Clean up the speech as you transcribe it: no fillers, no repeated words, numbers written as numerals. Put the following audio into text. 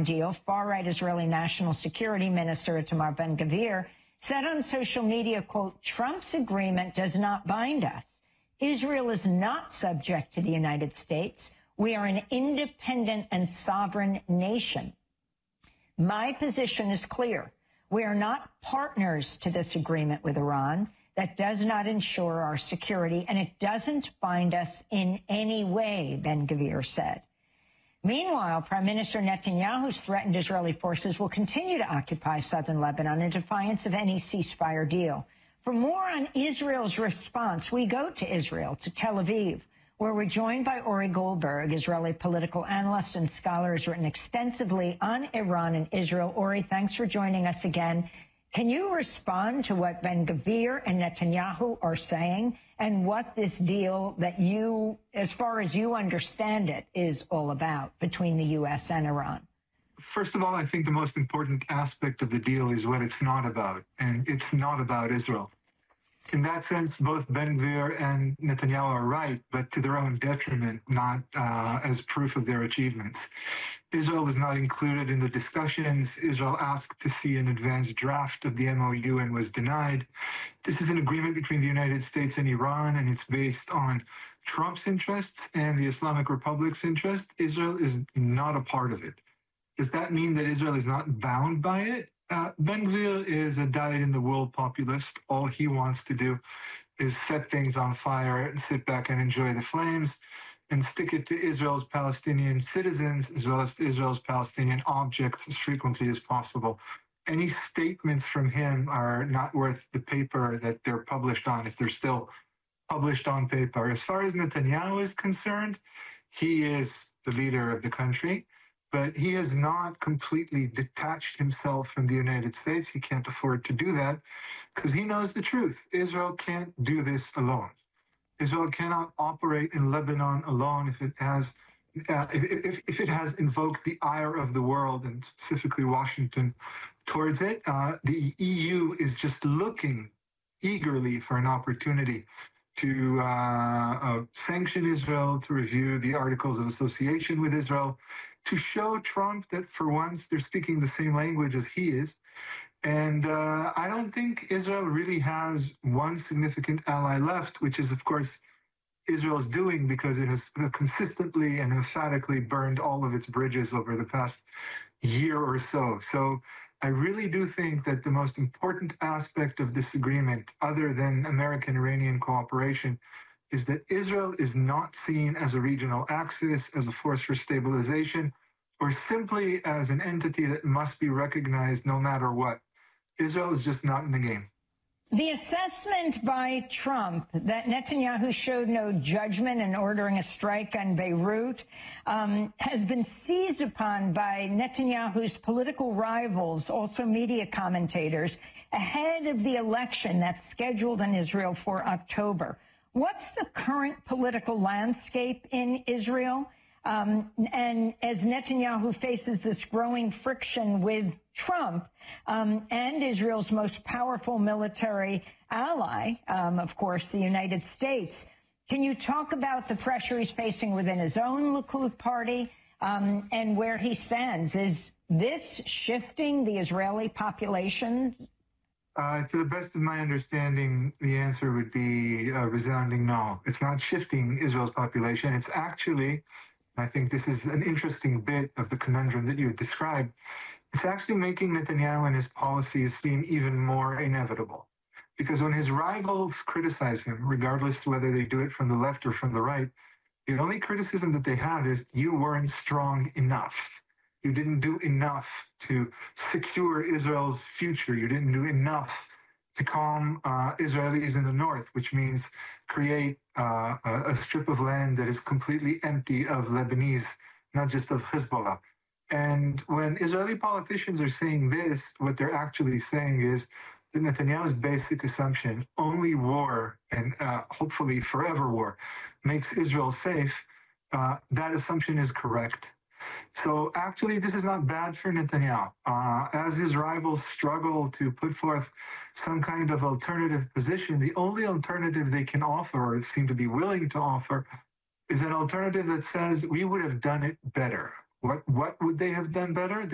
Iran deal, far-right Israeli National Security Minister Itamar Ben-Gvir said on social media, quote, Trump's agreement does not bind us. Israel is not subject to the United States. We are an independent and sovereign nation. My position is clear. We are not partners to this agreement with Iran. That does not ensure our security, and it doesn't bind us in any way, Ben-Gvir said. Meanwhile, Prime Minister Netanyahu's threatened Israeli forces will continue to occupy southern Lebanon in defiance of any ceasefire deal. For more on Israel's response, we go to Israel, to Tel Aviv, where we're joined by Ori Goldberg, Israeli political analyst and scholar who's written extensively on Iran and Israel. Ori, thanks for joining us again. Can you respond to what Ben-Gvir and Netanyahu are saying and what this deal that you, as far as you understand it, is all about between the U.S. and Iran? First of all, I think the most important aspect of the deal is what it's not about, and it's not about Israel. In that sense, both Ben-Gvir and Netanyahu are right, but to their own detriment, not as proof of their achievements. Israel was not included in the discussions. Israel asked to see an advanced draft of the MOU and was denied. This is an agreement between the United States and Iran, and it's based on Trump's interests and the Islamic Republic's interest. Israel is not a part of it. Does that mean that Israel is not bound by it? Ben-Gvir is a dyed-in-the-wool populist. All he wants to do is set things on fire and sit back and enjoy the flames and stick it to Israel's Palestinian citizens as well as to Israel's Palestinian objects as frequently as possible. Any statements from him are not worth the paper that they're published on, if they're still published on paper. As far as Netanyahu is concerned, he is the leader of the country, but he has not completely detached himself from the United States. He can't afford to do that because he knows the truth. Israel can't do this alone. Israel cannot operate in Lebanon alone if it has invoked the ire of the world, and specifically Washington, towards it. The EU is just looking eagerly for an opportunity to sanction Israel, to review the Articles of Association with Israel, to show Trump that for once they're speaking the same language as he is. And I don't think Israel really has one significant ally left, which is, of course, Israel's doing because it has consistently and emphatically burned all of its bridges over the past year or so. So I really do think that the most important aspect of this agreement, other than American-Iranian cooperation, is that Israel is not seen as a regional axis, as a force for stabilization, or simply as an entity that must be recognized no matter what. Israel is just not in the game. The assessment by Trump that Netanyahu showed no judgment in ordering a strike on Beirut has been seized upon by Netanyahu's political rivals, also media commentators, ahead of the election that's scheduled in Israel for October. What's the current political landscape in Israel? And as Netanyahu faces this growing friction with Trump and Israel's most powerful military ally, of course, the United States, can you talk about the pressure he's facing within his own Likud party and where he stands? Is this shifting the Israeli population? To the best of my understanding, the answer would be a resounding no. It's not shifting Israel's population. It's actually, I think this is an interesting bit of the conundrum that you described, it's actually making Netanyahu and his policies seem even more inevitable. Because when his rivals criticize him, regardless whether they do it from the left or from the right, the only criticism that they have is you weren't strong enough. You didn't do enough to secure Israel's future. You didn't do enough to calm Israelis in the north, which means create a strip of land that is completely empty of Lebanese, not just of Hezbollah. And when Israeli politicians are saying this, what they're actually saying is that Netanyahu's basic assumption, only war and hopefully forever war, makes Israel safe, that assumption is correct. So actually, this is not bad for Netanyahu. As his rivals struggle to put forth some kind of alternative position, the only alternative they can offer, or seem to be willing to offer, is an alternative that says, we would have done it better. What would they have done better?